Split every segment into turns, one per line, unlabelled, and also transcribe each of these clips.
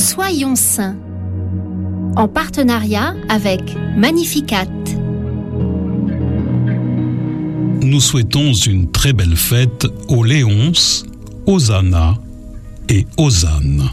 Soyons saints, en partenariat avec Magnificat.
Nous souhaitons une très belle fête aux Léonces, aux Anna et aux Anne.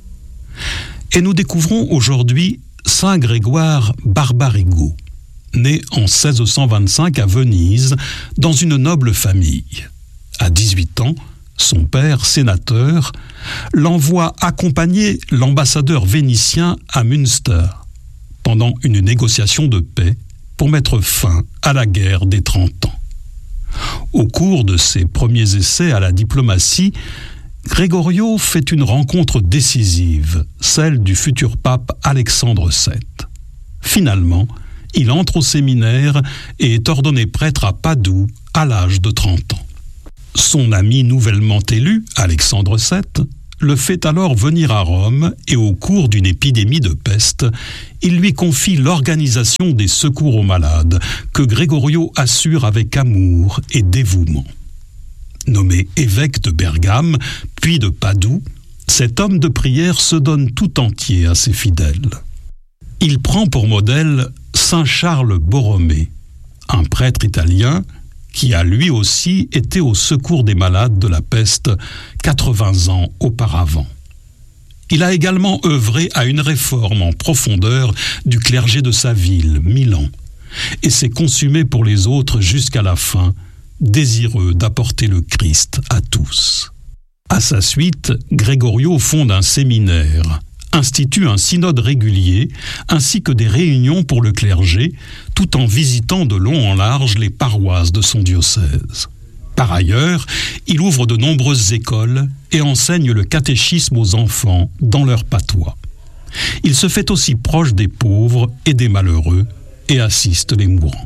Et nous découvrons aujourd'hui Saint Grégoire Barbarigo, né en 1625 à Venise dans une noble famille. À 18 ans, son père, sénateur, l'envoie accompagner l'ambassadeur vénitien à Münster pendant une négociation de paix pour mettre fin à la guerre des 30 ans. Au cours de ses premiers essais à la diplomatie, Gregorio fait une rencontre décisive, celle du futur pape Alexandre VII. Finalement, il entre au séminaire et est ordonné prêtre à Padoue à l'âge de 30 ans. Son ami nouvellement élu, Alexandre VII, le fait alors venir à Rome et au cours d'une épidémie de peste, il lui confie l'organisation des secours aux malades que Gregorio assure avec amour et dévouement. Nommé évêque de Bergame, puis de Padoue, cet homme de prière se donne tout entier à ses fidèles. Il prend pour modèle Saint Charles Borromée, un prêtre italien qui a lui aussi été au secours des malades de la peste 80 ans auparavant. Il a également œuvré à une réforme en profondeur du clergé de sa ville, Milan, et s'est consumé pour les autres jusqu'à la fin, désireux d'apporter le Christ à tous. À sa suite, Gregorio fonde un séminaire, institue un synode régulier, ainsi que des réunions pour le clergé, tout en visitant de long en large les paroisses de son diocèse. Par ailleurs, il ouvre de nombreuses écoles et enseigne le catéchisme aux enfants dans leur patois. Il se fait aussi proche des pauvres et des malheureux et assiste les mourants.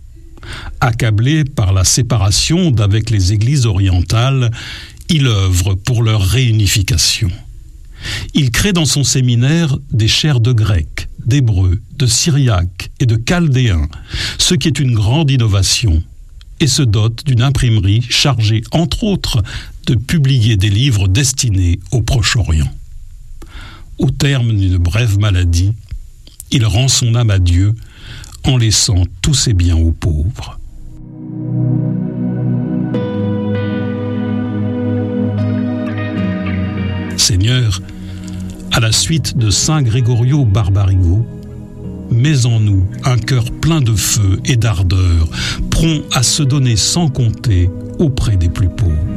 Accablé par la séparation d'avec les églises orientales, il œuvre pour leur réunification. Il crée dans son séminaire des chaires de grec, d'hébreu, de syriaque et de chaldéen, ce qui est une grande innovation, et se dote d'une imprimerie chargée, entre autres, de publier des livres destinés au Proche-Orient. Au terme d'une brève maladie, il rend son âme à Dieu en laissant tous ses biens aux pauvres. Seigneur, à la suite de Saint Gregorio Barbarigo, mets en nous un cœur plein de feu et d'ardeur, prompt à se donner sans compter auprès des plus pauvres.